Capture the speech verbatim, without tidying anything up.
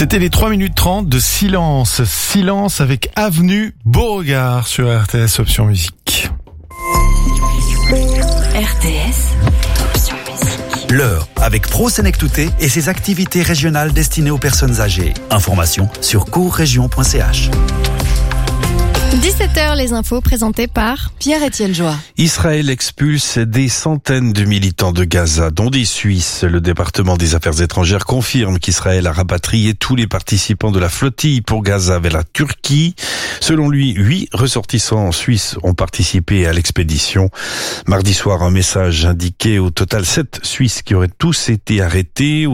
C'était les trois minutes trente de silence. Silence avec Avenue Beauregard sur R T S Option Musique. R T S Option Musique. L'heure avec Pro Senectouté et ses activités régionales destinées aux personnes âgées. Information sur courregion point c h. dix-sept heures, les infos présentées par Pierre-Étienne Joie. Israël expulse des centaines de militants de Gaza, dont des Suisses. Le département des Affaires étrangères confirme qu'Israël a rapatrié tous les participants de la flottille pour Gaza vers la Turquie. Selon lui, huit ressortissants suisses ont participé à l'expédition. Mardi soir, un message indiquait au total sept Suisses qui auraient tous été arrêtés.